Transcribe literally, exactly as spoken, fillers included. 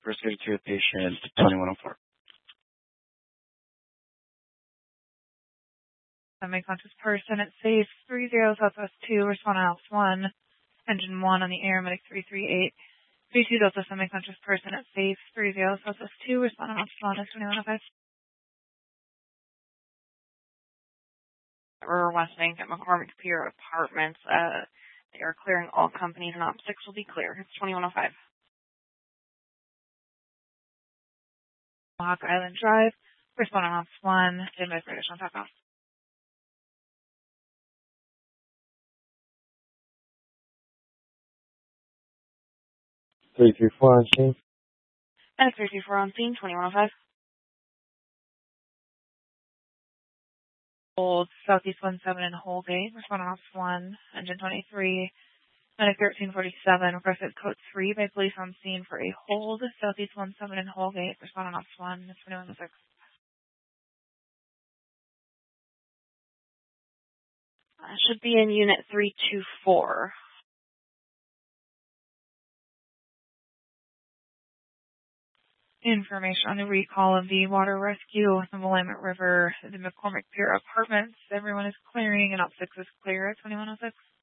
Proceed to patient twenty-one oh four. Semi-conscious person at safe three zero Southwest two, respond on Alps one, engine one on the air, medic three three eight. three two Delta semi-conscious person at safe three zero Southwest two, respond on Alps one, twenty-one oh five. We're West Bank at McCormick Pier Apartments. Uh, they are clearing all companies and Op six will be clear. It's twenty-one oh five. Mohawk Island Drive, respond on Ops one, stand by for additional top off. three three four on scene. And three three four on scene, twenty-one oh five. Hold Southeast one seven in Holgate, respond on Ops one, engine twenty-three, medic thirteen forty-seven, requested code three by police on scene for a hold, Southeast one seven in Holgate, respond on Ops one, twenty-one oh six. Uh, should be in unit three two four. Information on the recall of the water rescue on the Willamette River, the McCormick Pier Apartments. Everyone is clearing and Op six is clear at twenty-one oh six.